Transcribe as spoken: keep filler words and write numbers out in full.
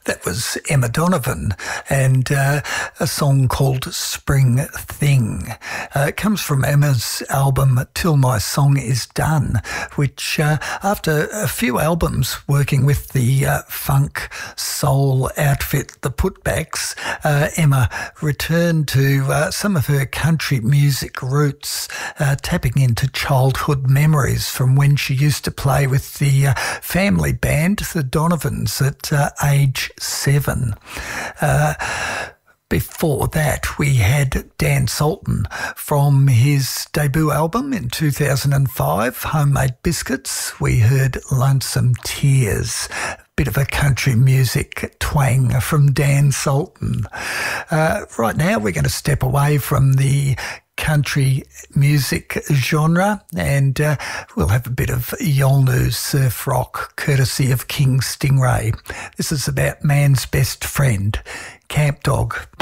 That was Emma Donovan and uh, a song called Spring Thing. Uh, it comes from Emma's album Till My Song Is Done, which uh, after a few albums working with the uh, funk soul outfit The Putbacks, uh, Emma returned to uh, some of her country music roots, uh, tapping into childhood memories from when she used to play with the uh, family band, the Donovans, at uh, age seven. Uh, before that, we had Dan Sultan from his debut album in two thousand five, Homemade Biscuits. We heard Lonesome Tears, bit of a country music twang from Dan Sultan. Uh, right now, we're going to step away from the country music genre and uh, we'll have a bit of Yolnu surf rock courtesy of King Stingray. This is about man's best friend, Camp Dog